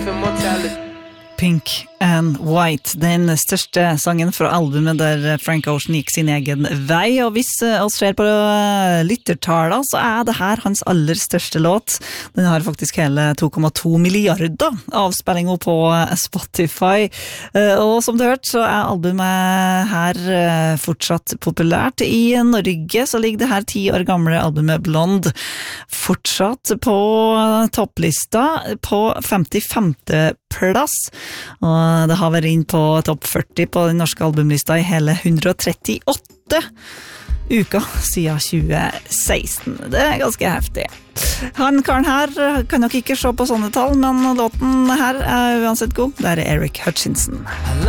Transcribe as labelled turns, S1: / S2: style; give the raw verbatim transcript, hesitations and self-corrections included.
S1: Pink and White, den største sangen fra albumet der Frank Ocean gikk sin egen vei, og hvis oss ser på lyttertaler, så er det her hans aller største låt. Den har faktisk hele to komma to milliarder avspillinger på Spotify, og som du har hørt, så er albumet her fortsatt populært. I Norge så ligger det her ti år gamle albumet Blonde fortsatt på topplista på femtifemte plass, og det har vært inn på topp førti på den norske albumlista i hele hundre og trettiåtte uker siden tjue seksten. Det er ganske heftig. Han karen her kan nok ikke se på sånne tall, men låten her er uansett god. Det er Eric Hutchinson.